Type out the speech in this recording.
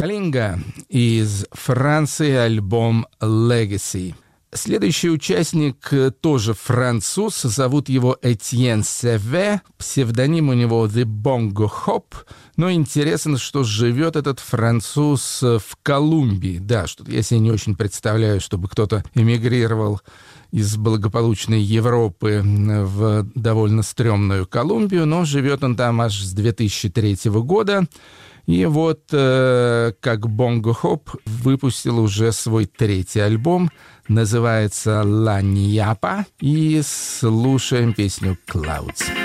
Калинга из Франции, альбом «Legacy». Следующий участник тоже француз, зовут его Этьен Севе, псевдоним у него The Bongo Hop, но интересно, что живет этот француз в Колумбии. Да, что-то я себе не очень представляю, чтобы кто-то эмигрировал из благополучной Европы в довольно стрёмную Колумбию, но живет он там аж с 2003 года. И вот как Bongo Hop выпустил уже свой третий альбом, называется «Ла Ньяпа», и слушаем песню «Clouds».